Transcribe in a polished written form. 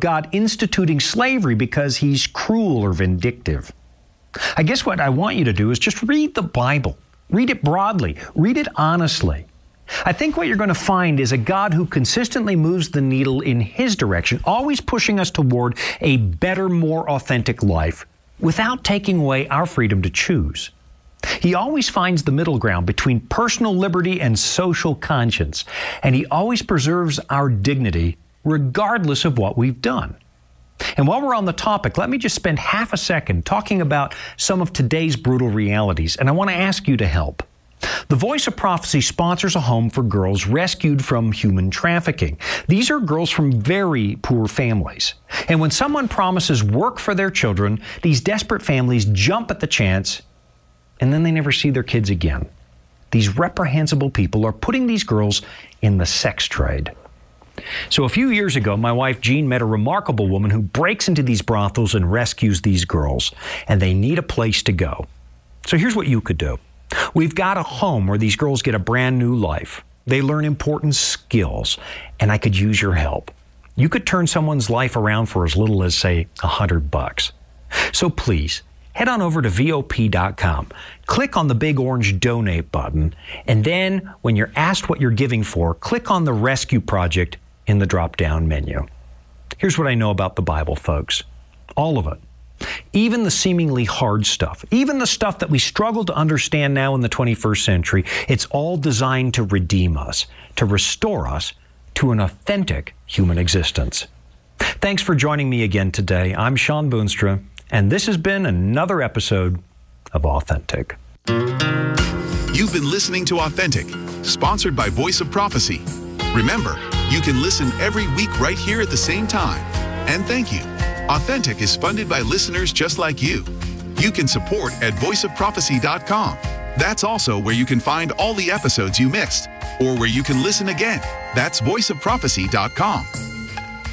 God instituting slavery because he's cruel or vindictive. I guess what I want you to do is just read the Bible. Read it broadly. Read it honestly. I think what you're going to find is a God who consistently moves the needle in his direction, always pushing us toward a better, more authentic life without taking away our freedom to choose. He always finds the middle ground between personal liberty and social conscience, and he always preserves our dignity regardless of what we've done. And while we're on the topic, let me just spend half a second talking about some of today's brutal realities, and I want to ask you to help. The Voice of Prophecy sponsors a home for girls rescued from human trafficking. These are girls from very poor families. And when someone promises work for their children, these desperate families jump at the chance, and then they never see their kids again. These reprehensible people are putting these girls in the sex trade. So a few years ago, my wife Jean met a remarkable woman who breaks into these brothels and rescues these girls, and they need a place to go. So here's what you could do. We've got a home where these girls get a brand new life. They learn important skills, and I could use your help. You could turn someone's life around for as little as, say, $100. So please, head on over to VOP.com, click on the big orange donate button, and then when you're asked what you're giving for, click on the Rescue Project in the drop-down menu. Here's what I know about the Bible, folks. All of it. Even the seemingly hard stuff, even the stuff that we struggle to understand now in the 21st century, it's all designed to redeem us, to restore us to an authentic human existence. Thanks for joining me again today. I'm Shawn Boonstra, and this has been another episode of Authentic. You've been listening to Authentic, sponsored by Voice of Prophecy. Remember, you can listen every week right here at the same time. And thank you. Authentic is funded by listeners just like you. You can support at voiceofprophecy.com. That's also where you can find all the episodes you missed, or where you can listen again. That's voiceofprophecy.com.